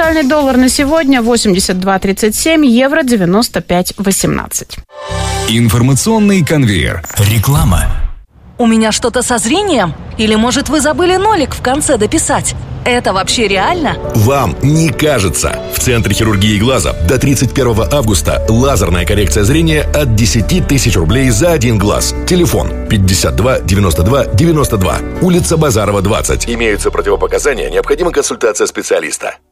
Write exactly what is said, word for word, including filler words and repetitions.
Актуальный доллар на сегодня восемьдесят два тридцать семь, евро девяносто пять восемнадцать. Информационный конвейер. Реклама. У меня что-то со зрением? Или, может, вы забыли нолик в конце дописать? Это вообще реально? Вам не кажется. В Центре хирургии глаза до тридцать первого августа лазерная коррекция зрения от десять тысяч рублей за один глаз. Телефон пятьдесят два девяносто два девяносто два. Улица Базарова, двадцать. Имеются противопоказания, необходима консультация специалиста.